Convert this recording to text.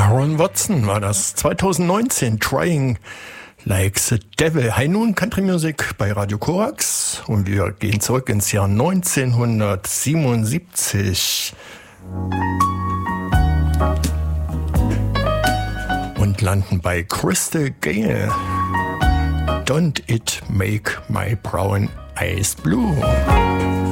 Aaron Watson war das 2019, Trying Like the Devil. Hi nun Country Music bei Radio Korax und wir gehen zurück ins Jahr 1977 und landen bei Crystal Gayle. Don't it make my brown eyes blue?